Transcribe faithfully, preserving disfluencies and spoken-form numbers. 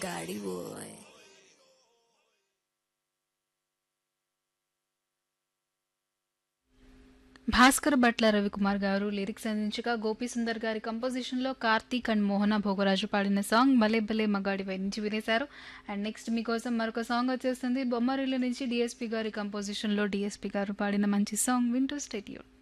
మగాడివోయ్. భాస్కర్ భట్ల రవికుమార్ గారు లిరిక్స్ అందించగా గోపీ సుందర్ గారి కంపోజిషన్లో కార్తీక్ అండ్ మోహన భోగరాజు పాడిన సాంగ్ భలే భలే మగాడి పై నుంచి వినేశారు. అండ్ నెక్స్ట్ మీకోసం మరొక సాంగ్ వచ్చేస్తుంది బొమ్మరిల్లు నుంచి డిఎస్పి గారి కంపోజిషన్లో డిఎస్పి గారు పాడిన మంచి సాంగ్ వింటూ స్టేట్యూన్.